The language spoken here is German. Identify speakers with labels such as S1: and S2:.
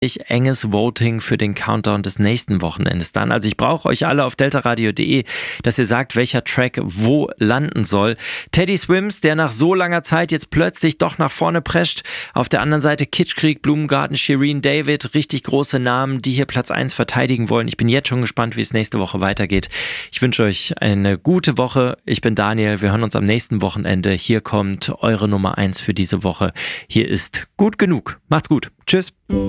S1: enges Voting für den Countdown des nächsten Wochenendes dann. Also ich brauche euch alle auf deltaradio.de, dass ihr sagt, welcher Track wo landen soll. Teddy Swims, der nach so langer Zeit jetzt plötzlich doch nach vorne prescht. Auf der anderen Seite Kitschkrieg, Blumengarten, Shireen David, richtig große Namen, die hier Platz 1 verteidigen wollen. Ich bin jetzt schon gespannt, wie es nächste Woche weitergeht. Ich wünsche euch eine gute Woche. Ich bin Daniel, wir hören uns am nächsten Wochenende. Hier kommt eure Nummer 1 für diese Woche. Hier ist Gut genug. Macht's gut. Tschüss.